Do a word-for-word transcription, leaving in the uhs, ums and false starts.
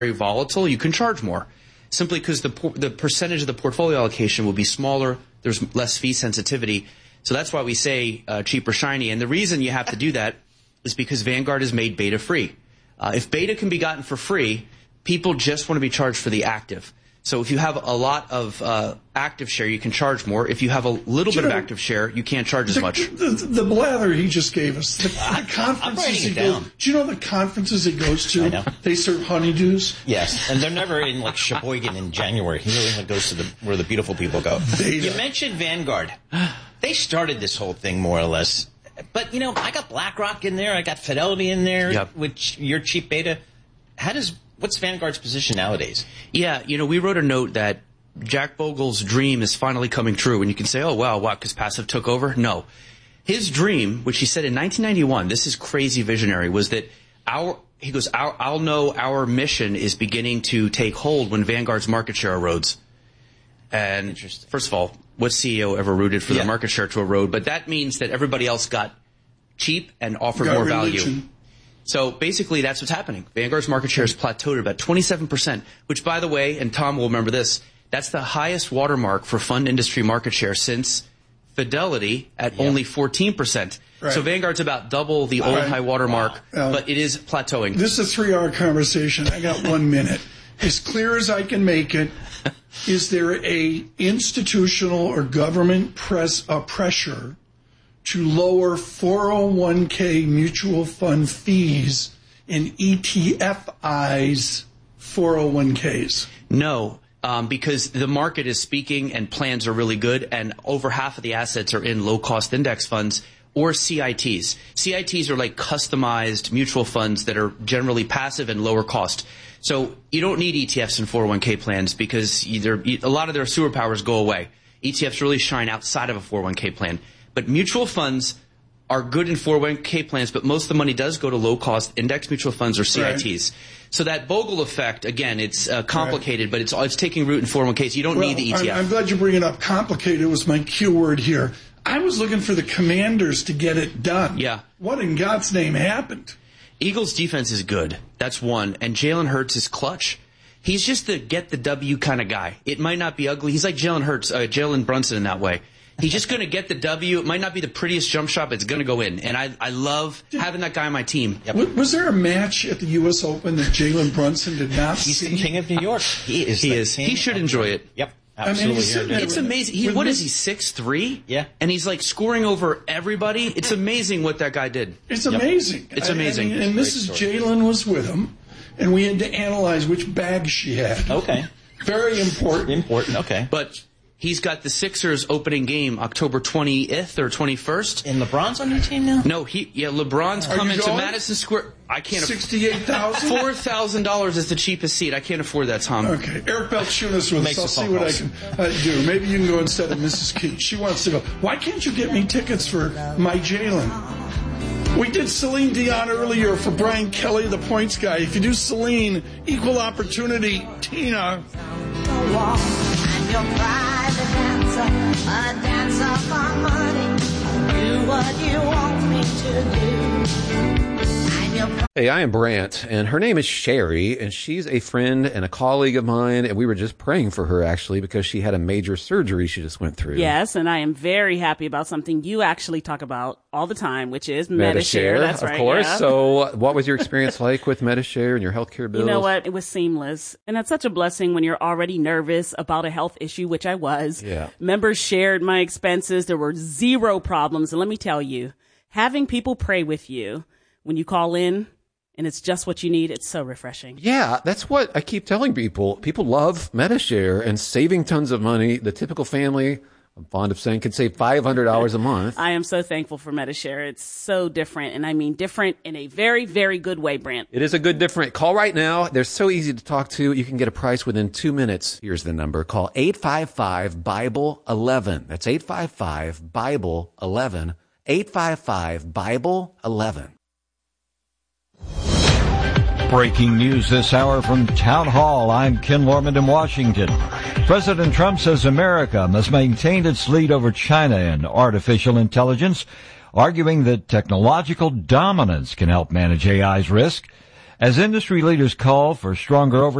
very volatile, you can charge more. Simply because the the percentage of the portfolio allocation will be smaller, there's less fee sensitivity. So that's why we say uh, cheap or shiny. And the reason you have to do that is because Vanguard is made beta free. Uh, if beta can be gotten for free, people just want to be charged for the active. So if you have a lot of uh, active share, you can charge more. If you have a little bit know, of active share, you can't charge as the, much. The, the blather he just gave us, the, the conferences he goes, do you know the conferences he goes to? I know. They serve honeydews. Yes, and they're never in like Sheboygan in January. He really goes to the where the beautiful people go. Beta. You mentioned Vanguard. They started this whole thing more or less. But, you know, I got BlackRock in there. I got Fidelity in there, yep. which your cheap beta. How does what's Vanguard's position nowadays? Yeah, you know, we wrote a note that Jack Bogle's dream is finally coming true. And you can say, oh, wow, what, because passive took over? No. His dream, which he said in nineteen ninety-one, this is crazy visionary, was that our, he goes, our, I'll know our mission is beginning to take hold when Vanguard's market share erodes. And first of all, what C E O ever rooted for yeah. the market share to erode? But that means that everybody else got cheap and offered got more religion. value. So basically, that's what's happening. Vanguard's market share has plateaued at about twenty-seven percent, which, by the way, and Tom will remember this, that's the highest watermark for fund industry market share since Fidelity at yeah. only fourteen percent. Right. So Vanguard's about double the old right. high watermark, wow. but it is plateauing. This is a three-hour conversation. I got one minute. As clear as I can make it, is there a institutional or government press, uh, pressure to lower four oh one k mutual fund fees in E T F I's four oh one k's? No, um, because the market is speaking and plans are really good, and over half of the assets are in low-cost index funds or C I Ts. C I Ts are like customized mutual funds that are generally passive and lower cost. So you don't need E T Fs and four oh one k plans because either, a lot of their superpowers go away. E T Fs really shine outside of a four oh one k plan. But mutual funds are good in four oh one k plans, but most of the money does go to low-cost index mutual funds or C I Ts. Right. So that Bogle effect, again, it's uh, complicated, right. but it's it's taking root in four oh one k's. You don't well, need the E T F. I'm, I'm glad you bring it up. Complicated was my cue word here. I was looking for the Commanders to get it done. Yeah. What in God's name happened? Eagles' defense is good. That's one. And Jalen Hurts is clutch. He's just the get-the-W kind of guy. It might not be ugly. He's like Jalen Hurts, uh, Jalen Brunson in that way. He's just going to get the W. It might not be the prettiest jump shot, but it's going to go in. And I, I love did, having that guy on my team. Yep. Was there a match at the U S Open that Jalen Brunson did not He's see? the king of New York. He is. He is. He should enjoy it. Yep. Absolutely. I mean, it's amazing. He, what is he, six three? Yeah. And he's like scoring over everybody. It's amazing what that guy did. It's amazing. Yep. It's amazing. I, I mean, and Missus Jalen was with him, and we had to analyze which bag she had. Okay. Very important. Important, okay. But he's got the Sixers opening game October twentieth or twenty-first. And LeBron's on your team now? No, he yeah, LeBron's Are coming to going? Madison Square. I can't afford sixty-eight thousand dollars? four thousand dollars is the cheapest seat. I can't afford that, Tom. Okay. Eric Balchunas with us. I'll see what calls. I can uh, do. Maybe you can go instead of Missus Keith. She wants to go. Why can't you get me tickets for my Jalen? We did Celine Dion earlier for Brian Kelly, the points guy. If you do Celine, equal opportunity, Tina. A dancer for money. Do what you want me to do. Hey, I am Brant, and her name is Sherry, and she's a friend and a colleague of mine, and we were just praying for her, actually, because she had a major surgery she just went through. Yes, and I am very happy about something you actually talk about all the time, which is Medi-Share. Medi-Share, That's of right, course. yeah. So what was your experience like with Medi-Share and your healthcare bills? You know what? It was seamless. And that's such a blessing when you're already nervous about a health issue, which I was. Yeah. Members shared my expenses. There were zero problems. And let me tell you, having people pray with you when you call in, and it's just what you need, it's so refreshing. Yeah, that's what I keep telling people. People love Medi-Share and saving tons of money. The typical family, I'm fond of saying, can save five hundred dollars a month. I am so thankful for Medi-Share. It's so different, and I mean different in a very, very good way, Brant. It is a good different. Call right now. They're so easy to talk to. You can get a price within two minutes. Here's the number. Call eight five five, Bible eleven. That's eight five five, Bible eleven. eight five five, Bible eleven. Breaking news this hour from Town Hall. I'm Ken Lorman in Washington. President Trump says America must maintain its lead over China in artificial intelligence, arguing that technological dominance can help manage A I's risk. As industry leaders call for stronger oversight